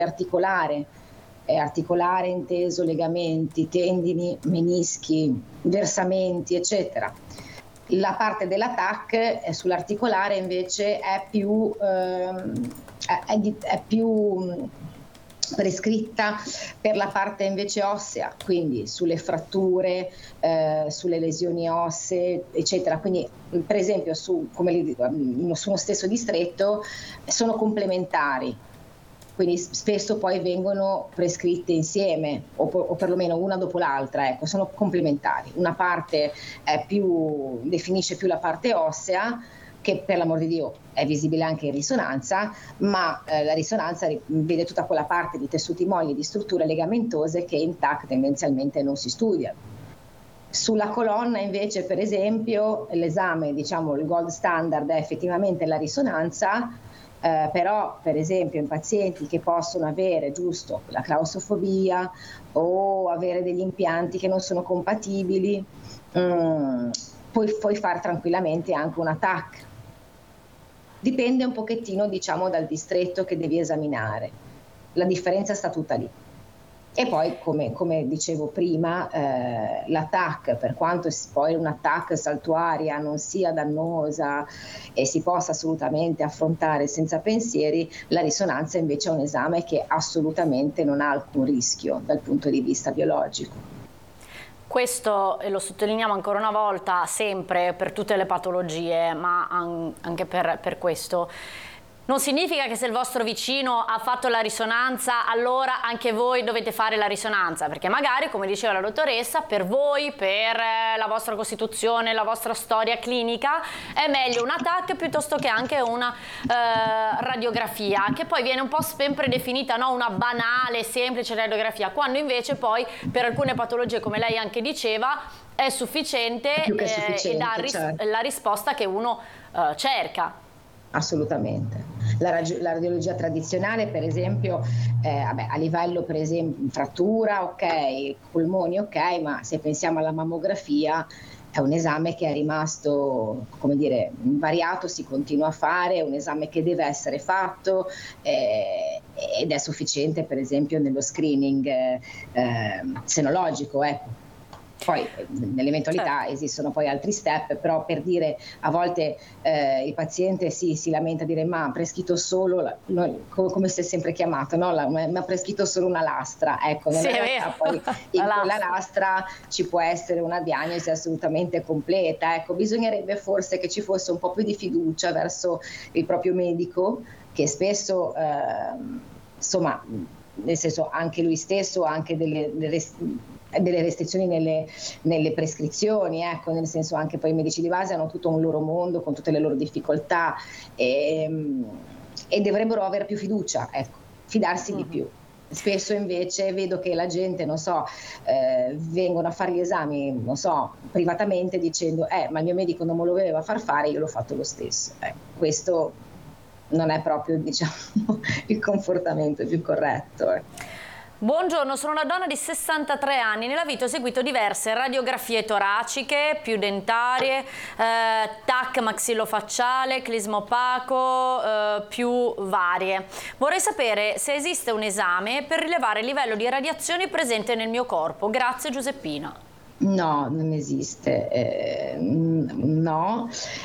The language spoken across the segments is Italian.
articolare, articolare inteso legamenti, tendini, menischi, versamenti, eccetera. La parte della TAC sull'articolare invece è più prescritta per la parte invece ossea, quindi sulle fratture, sulle lesioni ossee, eccetera. Quindi per esempio su uno stesso distretto sono complementari, quindi spesso poi vengono prescritte insieme o perlomeno una dopo l'altra, ecco, sono complementari. Una parte definisce più la parte ossea, che per l'amor di Dio è visibile anche in risonanza, ma la risonanza vede tutta quella parte di tessuti molli, di strutture legamentose che in TAC tendenzialmente non si studia. Sulla colonna invece, per esempio, l'esame, diciamo, il gold standard è effettivamente la risonanza, però per esempio in pazienti che possono avere giusto la claustrofobia o avere degli impianti che non sono compatibili, puoi fare tranquillamente anche una TAC. Dipende un pochettino, diciamo, dal distretto che devi esaminare. La differenza sta tutta lì. E poi, come dicevo prima, la TAC, per quanto poi una TAC saltuaria non sia dannosa e si possa assolutamente affrontare senza pensieri, la risonanza invece è un esame che assolutamente non ha alcun rischio dal punto di vista biologico. Questo, e lo sottolineiamo ancora una volta, sempre per tutte le patologie, ma anche per questo, non significa che se il vostro vicino ha fatto la risonanza, allora anche voi dovete fare la risonanza, perché magari, come diceva la dottoressa, per voi, per la vostra costituzione, la vostra storia clinica, è meglio una TAC piuttosto che anche una radiografia, che poi viene un po' sempre definita, no? Una banale, semplice radiografia, quando invece poi per alcune patologie, come lei anche diceva, è sufficiente, e dà certo la risposta che uno cerca. Assolutamente. La radiologia tradizionale, per esempio, a livello per esempio frattura, ok, polmoni, ok, ma se pensiamo alla mammografia è un esame che è rimasto, come dire, invariato, si continua a fare, è un esame che deve essere fatto ed è sufficiente per esempio nello screening senologico, ecco. Poi nell'eventualità esistono poi altri step, però per dire, a volte il paziente si lamenta a dire ma ha prescritto solo, come si è sempre chiamato, no? Mi ha prescritto solo una lastra, ecco, nella realtà poi in quella lastra ci può essere una diagnosi assolutamente completa, ecco, bisognerebbe forse che ci fosse un po' più di fiducia verso il proprio medico, che spesso, insomma, nel senso anche lui stesso ha anche delle restrizioni nelle prescrizioni, ecco, nel senso anche poi i medici di base hanno tutto un loro mondo con tutte le loro difficoltà e dovrebbero avere più fiducia, ecco, fidarsi di più. Spesso invece vedo che la gente, non so, vengono a fare gli esami, non so, privatamente dicendo ma il mio medico non me lo voleva far fare, io l'ho fatto lo stesso. Questo non è proprio, diciamo, il comportamento più corretto. Buongiorno, sono una donna di 63 anni, nella vita ho eseguito diverse radiografie toraciche, più dentarie, TAC maxillofacciale, clisma opaco, più varie. Vorrei sapere se esiste un esame per rilevare il livello di radiazioni presente nel mio corpo. Grazie Giuseppina. No, non esiste, no.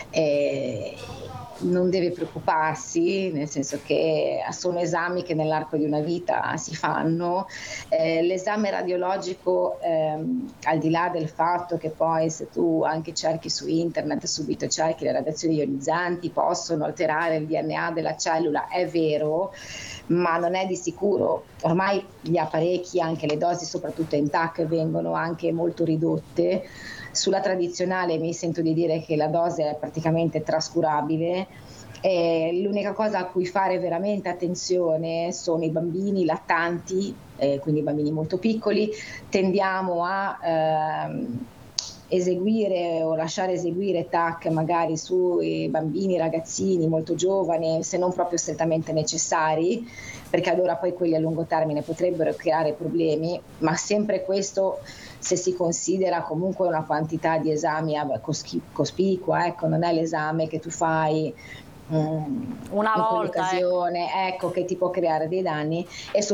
Non deve preoccuparsi, nel senso che sono esami che nell'arco di una vita si fanno. L'esame radiologico, al di là del fatto che poi se tu anche cerchi su internet subito cerchi le radiazioni ionizzanti possono alterare il DNA della cellula, è vero, ma non è di sicuro. Ormai gli apparecchi, anche le dosi soprattutto in TAC, vengono anche molto ridotte. Sulla tradizionale mi sento di dire che la dose è praticamente trascurabile. L'unica cosa a cui fare veramente attenzione sono i bambini lattanti, quindi i bambini molto piccoli. Tendiamo a eseguire o lasciare eseguire TAC magari sui bambini, ragazzini molto giovani, se non proprio strettamente necessari, perché allora poi quelli a lungo termine potrebbero creare problemi, ma sempre questo se si considera comunque una quantità di esami cospicua, ecco, non è l'esame che tu fai una volta, quell'occasione, ecco, che ti può creare dei danni. E